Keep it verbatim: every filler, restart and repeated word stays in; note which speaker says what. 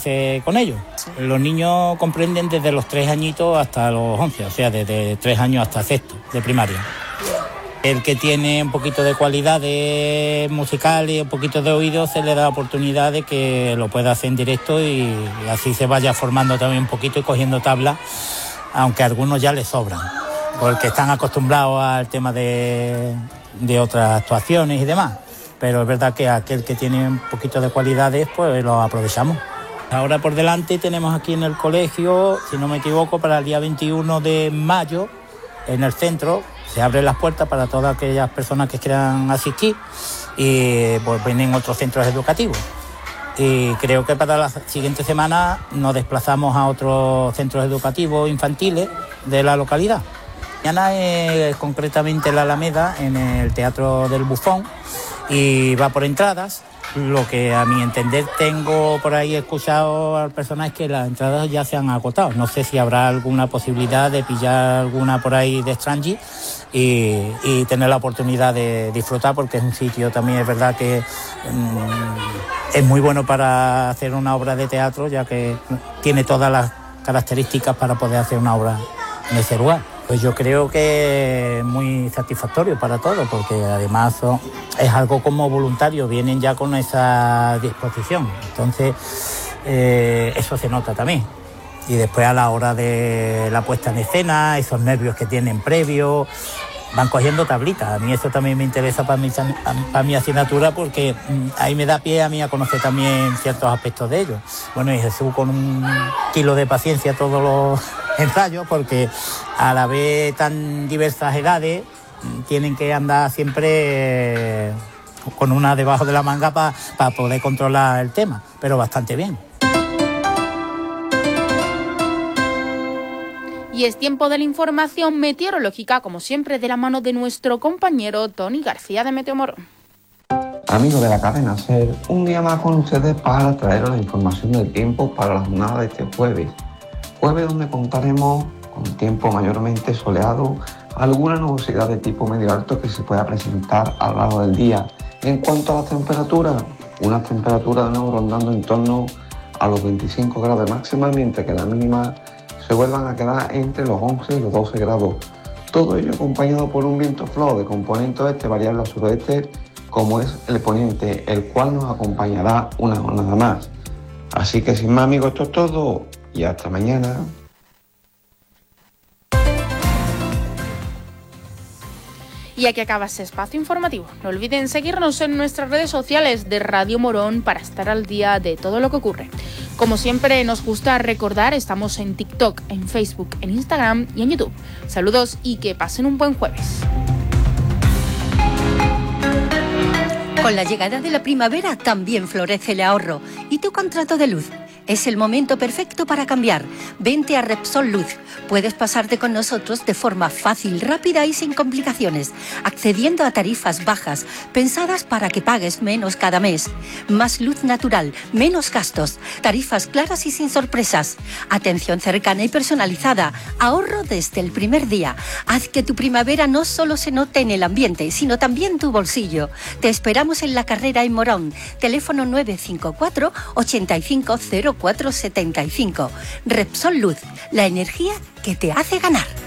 Speaker 1: hace con ellos. Sí. Los niños comprenden desde los tres añitos hasta los once, o sea, desde tres años hasta sexto de primaria. El que tiene un poquito de cualidades musicales y un poquito de oído, se le da la oportunidad de que lo pueda hacer en directo y, y así se vaya formando también un poquito y cogiendo tabla, aunque a algunos ya les sobran, porque están acostumbrados al tema de, de otras actuaciones y demás. Pero es verdad que aquel que tiene un poquito de cualidades, pues lo aprovechamos. Ahora por delante tenemos aquí en el colegio, si no me equivoco, para el día veintiuno de mayo, en el centro, se abren las puertas para todas aquellas personas que quieran asistir y pues vienen otros centros educativos. Y creo que para la siguiente semana nos desplazamos a otros centros educativos infantiles de la localidad. Mañana es concretamente en la Alameda, en el Teatro del Bufón, y va por entradas. Lo que a mi entender tengo por ahí escuchado al personal es que las entradas ya se han agotado. No sé si habrá alguna posibilidad de pillar alguna por ahí de Strange y, y tener la oportunidad de disfrutar, porque es un sitio también, es verdad que mmm, es muy bueno para hacer una obra de teatro, ya que tiene todas las características para poder hacer una obra en ese lugar. Pues yo creo que es muy satisfactorio para todos, porque además son, es algo como voluntario, vienen ya con esa disposición. Entonces, eh, eso se nota también. Y después a la hora de la puesta en escena, esos nervios que tienen previos, van cogiendo tablitas. A mí eso también me interesa para mi, para mi asignatura, porque ahí me da pie a mí a conocer también ciertos aspectos de ellos. Bueno, y Jesús con un kilo de paciencia todos los ensayos, porque a la vez tan diversas edades tienen que andar siempre con una debajo de la manga para pa poder controlar el tema, pero bastante bien.
Speaker 2: Y es tiempo de la información meteorológica, como siempre, de la mano de nuestro compañero Tony García de Meteomorón.
Speaker 3: Amigos de la cadena SER, un día más con ustedes para traeros la información del tiempo para la jornada de este jueves. Jueves donde contaremos con tiempo mayormente soleado, alguna nubosidad de tipo medio alto que se pueda presentar a lo largo del día. En cuanto a las temperaturas, unas temperaturas de nuevo rondando en torno a los veinticinco grados de máxima, mientras que la mínima se vuelvan a quedar entre los once y los doce grados. Todo ello acompañado por un viento flojo de componente oeste variable al suroeste, como es el poniente, el cual nos acompañará una jornada más. Así que sin más, amigos, esto es todo y hasta mañana.
Speaker 2: Y aquí acaba este espacio informativo. No olviden seguirnos en nuestras redes sociales de Radio Morón para estar al día de todo lo que ocurre. Como siempre nos gusta recordar, estamos en TikTok, en Facebook, en Instagram y en YouTube. Saludos y que pasen un buen jueves.
Speaker 4: Con la llegada de la primavera también florece el ahorro. ¿Y tu contrato de luz? Es el momento perfecto para cambiar. Vente a Repsol Luz. Puedes pasarte con nosotros de forma fácil, rápida y sin complicaciones, accediendo a tarifas bajas, pensadas para que pagues menos cada mes. Más luz natural, menos gastos, tarifas claras y sin sorpresas. Atención cercana y personalizada, ahorro desde el primer día. Haz que tu primavera no solo se note en el ambiente, sino también en tu bolsillo. Te esperamos en La Carrera en Morón. Teléfono nueve cinco cuatro, ochenta y cinco, cero cuatro setenta y cinco. Repsol Luz, la energía que te hace ganar.